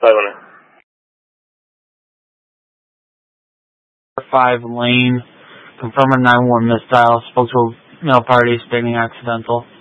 5 lane, confirm a 911 misdial, spoke to a male party stating accidental.